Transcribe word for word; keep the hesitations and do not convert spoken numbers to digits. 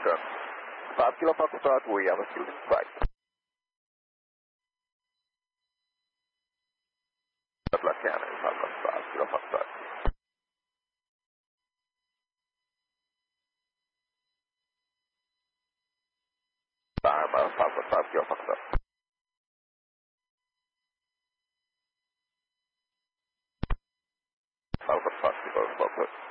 Falcon. five Kilo Fox start, we have a student flight. Atlas Cannon, Falcon five Kilo Fox start. Lima, Falcon five Kilo Fox start. Falcon five Kilo Fox start.